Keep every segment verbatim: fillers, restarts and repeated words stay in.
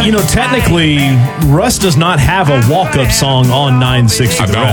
You know, technically, Russ does not have a walk-up song on nine sixty The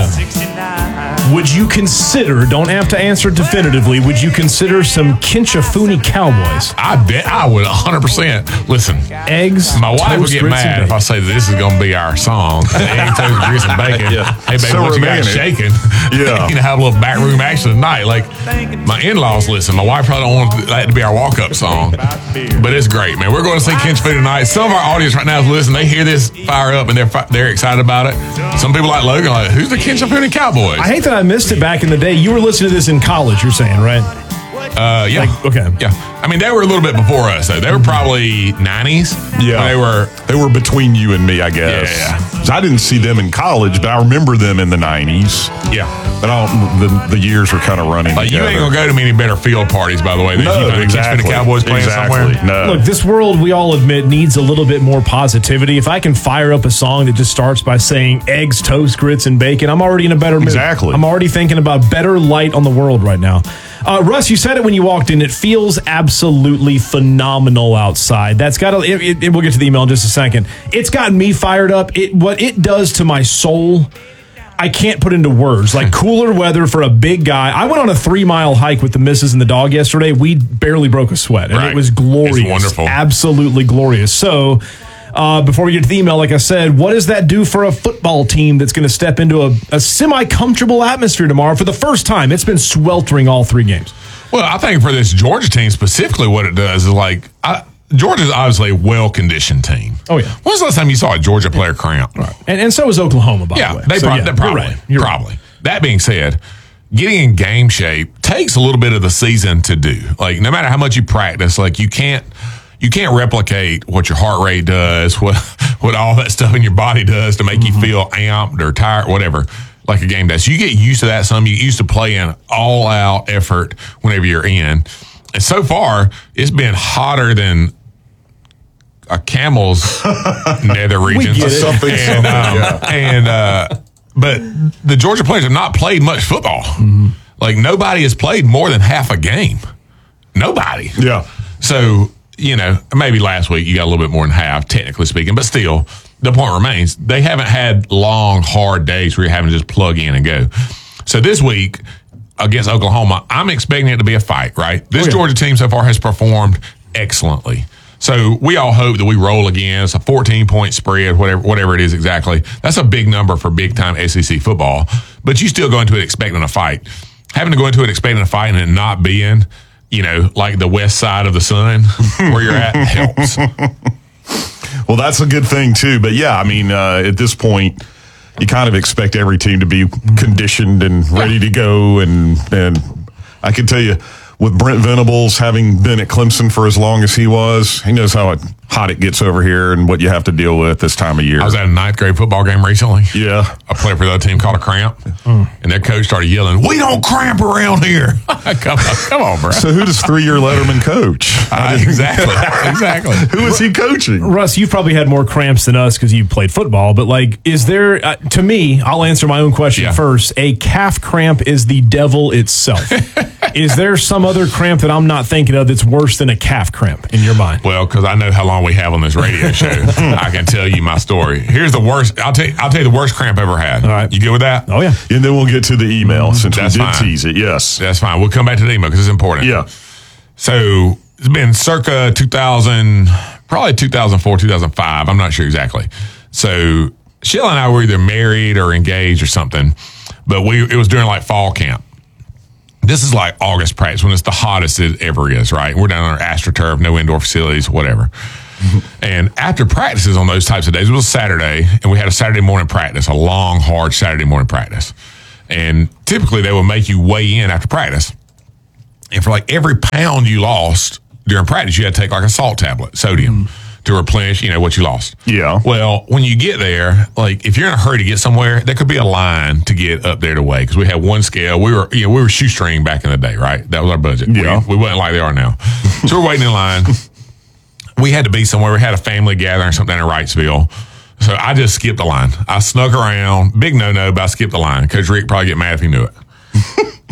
Ref. Would you consider, don't have to answer definitively, would you consider some Kinchafuni Cowboys? I bet I would one hundred percent. Listen, eggs, my wife would get mad if I say that this is going to be our song. Eggs, toast, grits, and bacon. Yeah. Hey, baby, so what you got shaking? Yeah. You know, have a little backroom action tonight. Like, my in-laws listen. My wife probably don't want that to be our walk-up song. But it's great, man. We're going to see Kinchafuni tonight. Some of our audience right now is listening. They hear this fire up, and they're they're excited about it. Some people like Logan, like, who's the Kinchafuni Cowboys? I hate that I missed it back in the day. You were listening to this in college, you're saying, right? Uh, yeah. Like, okay. Yeah. I mean, they were a little bit before us, though. They were probably nineties. Yeah. They were they were between you and me, I guess. Yeah. yeah. I didn't see them in college, but I remember them in the nineties. Yeah. But I don't, the, the years were kind of running like, together. You ain't going to go to many better field parties, by the way, than no, you know, exactly. the Cowboys playing exactly. somewhere. No. Look, this world, we all admit, needs a little bit more positivity. If I can fire up a song that just starts by saying eggs, toast, grits, and bacon, I'm already in a better mood. Exactly. I'm already thinking about better light on the world right now. Uh, Russ, you said it when you walked in. It feels absolutely phenomenal outside. That's got to. It, it, it, we'll get to the email in just a second. It's gotten me fired up. It what it does to my soul, I can't put into words. Like cooler weather for a big guy. I went on a three mile hike with the missus and the dog yesterday. We barely broke a sweat, and right. it was glorious. It's wonderful, absolutely glorious. So. Uh, before we get to the email, like I said, what does that do for a football team that's going to step into a, a semi-comfortable atmosphere tomorrow for the first time? It's been sweltering all three games. Well, I think for this Georgia team specifically, what it does is like I, Georgia's obviously a well-conditioned team. Oh, yeah. When's the last time you saw a Georgia player cramp? Right. And, and so is Oklahoma, by yeah, the way. They so, pro- yeah, they probably. You're right. You're probably. Right. That being said, getting in game shape takes a little bit of the season to do. Like, no matter how much you practice, like, you can't you can't replicate what your heart rate does, what what all that stuff in your body does to make mm-hmm. you feel amped or tired, whatever, like a game does. So you get used to that some. You get used to playing all-out effort whenever you're in. And so far, it's been hotter than a camel's nether regions. We get it. Something, and, something, um, yeah. and uh, but the Georgia players have not played much football. Mm-hmm. Like, nobody has played more than half a game. Nobody. Yeah. So, you know, maybe last week you got a little bit more than half, technically speaking, but still, the point remains, they haven't had long, hard days where you're having to just plug in and go. So this week against Oklahoma, I'm expecting it to be a fight, right? This oh, yeah. Georgia team so far has performed excellently. So we all hope that we roll again. It's a fourteen-point spread, whatever whatever it is exactly. That's a big number for big-time S E C football. But you still go into it expecting a fight. Having to go into it expecting a fight and it not being, you know, like the west side of the sun where you're at helps. Well, that's a good thing, too. But, yeah, I mean, uh, at this point, you kind of expect every team to be conditioned and ready to go. And, and I can tell you, with Brent Venables having been at Clemson for as long as he was, he knows how it, hot it gets over here and what you have to deal with this time of year. I was at a ninth grade football game recently. Yeah. A player for the other team caught a cramp, mm. and their coach started yelling, "We don't cramp around here." come on, come on, bro. So who does three-year Letterman coach? Uh, exactly, exactly. Who is he coaching? Russ, you've probably had more cramps than us because you played football, but like, is there, uh, to me, I'll answer my own question yeah. first. A calf cramp is the devil itself. Is there some other cramp that I'm not thinking of that's worse than a calf cramp in your mind? Well, because I know how long we have on this radio show, I can tell you my story. Here's the worst. I'll tell you, I'll tell you the worst cramp I ever had. All right. You good with that? Oh, yeah. And then we'll get to the email since That's we did fine. tease it. Yes. That's fine. We'll come back to the email because it's important. Yeah. So it's been circa two thousand, probably two thousand four, two thousand five. I'm not sure exactly. So Sheila and I were either married or engaged or something, but we it was during like fall camp. This is like August practice when it's the hottest it ever is, right? We're down on our AstroTurf, no indoor facilities, whatever. And after practices on those types of days, it was Saturday, and we had a Saturday morning practice, a long, hard Saturday morning practice. And typically they would make you weigh in after practice. And for like every pound you lost during practice, you had to take like a salt tablet, sodium, mm. to replenish, you know, what you lost. Yeah. Well, when you get there, like if you're in a hurry to get somewhere, there could be a line to get up there to weigh because we had one scale. We were, you know, we were shoestring back in the day, right? That was our budget. Yeah. We, we wasn't like they are now. So we're waiting in line. We had to be somewhere. We had a family gathering or something in Wrightsville. So I just skipped the line. I snuck around. Big no-no, but I skipped the line. Coach Rick probably get mad if he knew it.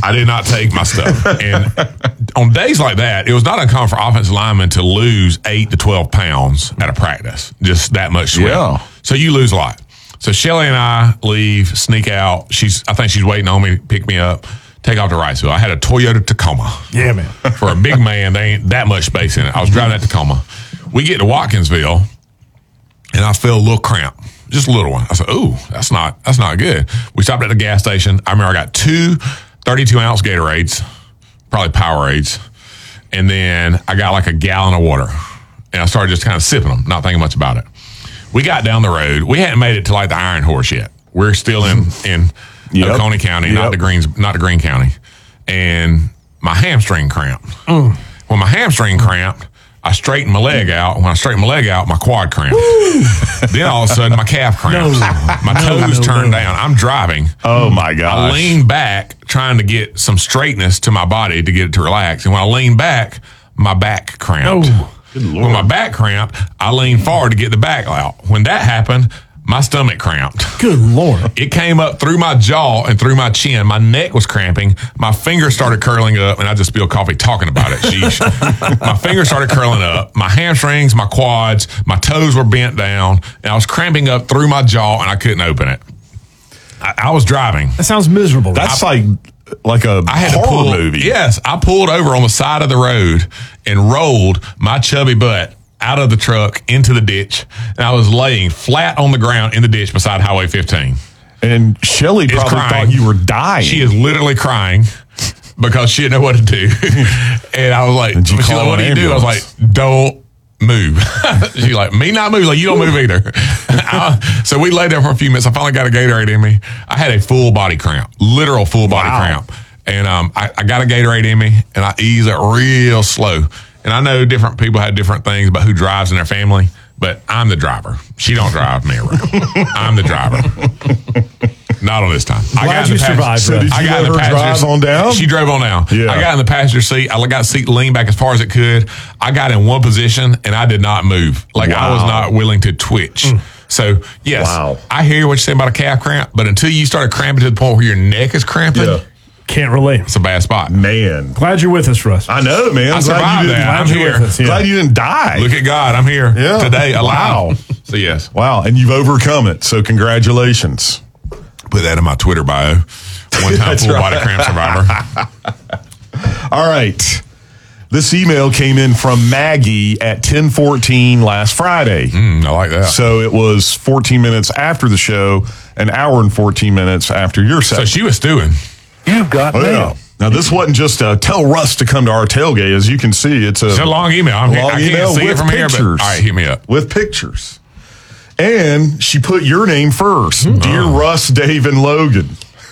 I did not take my stuff. And on days like that, it was not uncommon for offensive linemen to lose eight to twelve pounds at a practice. Just that much sweat. Yeah. So you lose a lot. So Shelly and I leave, sneak out. She's, I think she's waiting on me to pick me up, take off to Wrightsville. I had a Toyota Tacoma. Yeah, man. For a big man, they ain't that much space in it. I was driving that Tacoma. We get to Watkinsville, and I feel a little cramp. Just a little one. I said, "Ooh, that's not that's not good." We stopped at the gas station. I remember I got two thirty-two ounce Gatorades, probably Powerades, and then I got like a gallon of water, and I started just kind of sipping them, not thinking much about it. We got down the road. We hadn't made it to like the Iron Horse yet. We're still in in Yep. Oconee County, Yep. not the Greens, not the Green County, and my hamstring cramped. Mm. When my hamstring cramped, I straightened my leg out. When I straightened my leg out, my quad cramped. Then all of a sudden, my calf cramped. No. My No, toes no, turned no. down. I'm driving. Oh my I gosh. lean back, trying to get some straightness to my body to get it to relax. And when I lean back, my back cramped. Oh, good Lord. When my back cramped, I leaned forward to get the back out. When that happened, my stomach cramped. Good Lord. It came up through my jaw and through my chin. My neck was cramping. My fingers started curling up, and I just spilled coffee talking about it. Sheesh. My fingers started curling up. My hamstrings, my quads, my toes were bent down, and I was cramping up through my jaw, and I couldn't open it. I, I was driving. That sounds miserable. That's like like a I had horror to pull, movie. Yes, I pulled over on the side of the road and rolled my chubby butt out of the truck into the ditch, and I was laying flat on the ground in the ditch beside Highway fifteen. And Shelly Is probably crying. thought you were dying. She is literally crying because she didn't know what to do. And I was like, Did you she's call like, what an do you do? I was ambulance? like, don't move. She's like, me not move? Like, you don't move either. I, so we laid there for a few minutes. I finally got a Gatorade in me. I had a full body cramp, literal full body Wow. cramp. And um, I, I got a Gatorade in me, and I ease it real slow. And I know different people have different things about who drives in their family, but I'm the driver. She don't drive me around. I'm the driver. Not on this time. I Glad got in you the passenger- survived, So Russ. did I you got let in the her passenger drive seat. on down? She drove on down. Yeah. I got in the passenger seat. I got the seat leaned back as far as it could. I got in one position and I did not move. Like I was Wow. not willing to twitch. So yes, Wow. I hear what you're saying about a calf cramp, but until you started cramping to the point where your neck is cramping, Yeah. Can't relate. it's a bad spot. Man. Glad you're with us, Russ. I know, man. I Glad survived you didn't, that. I'm Glad you're here. with us. Yeah. glad you didn't die. Look at God. I'm here Yeah. today alive. Wow. So yes, Wow. And you've overcome it. So congratulations. put that in my Twitter bio. One time That's full right. body cramp survivor. All right. This email came in from Maggie at ten fourteen last Friday. Mm, I like that. So it was fourteen minutes after the show, an hour and fourteen minutes after your So set. she was stewing. You've got Oh, yeah. mail. Now, this wasn't just a tell Russ to come to our tailgate. As you can see, it's a, It's a long email. I'm here. long I can't email see it with from here, but pictures. all right, hit me up. With pictures. And she put your name first. Hmm. Dear Oh. Russ, Dave, and Logan.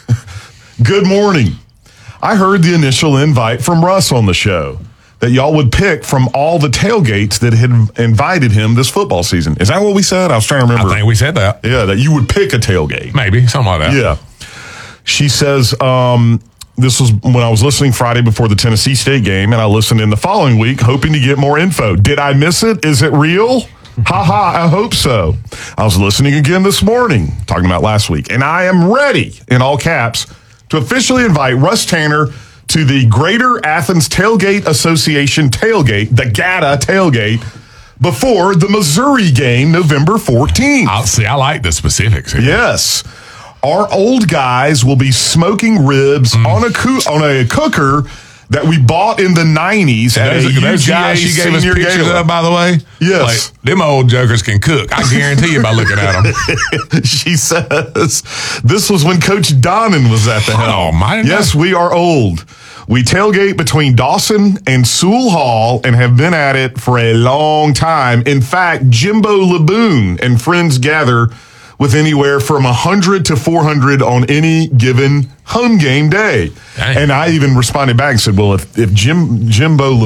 Good morning. I heard the initial invite from Russ on the show that y'all would pick from all the tailgates that had invited him this football season. Is that what we said? I was trying to remember. I think we said that. Yeah, that you would pick a tailgate. Maybe, something like that. Yeah. She says, um, this was when I was listening Friday before the Tennessee State game, and I listened in the following week hoping to get more info. Did I miss it? Is it real? Ha ha, I hope so. I was listening again this morning, talking about last week, and I am ready, in all caps, to officially invite Russ Tanner to the Greater Athens Tailgate Association tailgate, the G A T A tailgate, before the Missouri game, November fourteenth. I'll see. I like the specifics here. Yes. Our old guys will be smoking ribs Mm. on a coo- on a cooker that we bought in the nineties at a Those, those U G A guys she gave us senior pictures gala. of, by the way. Yes. Like, them old jokers can cook. I guarantee you by looking at them. She says, this was when Coach Donnan was at the helm. Oh, my Yes, we are old. We tailgate between Dawson and Sewell Hall and have been at it for a long time. In fact, Jimbo Laboon and friends gather with anywhere from one hundred to four hundred on any given home game day. Dang. And I even responded back and said, well, if, if Jim Jimbo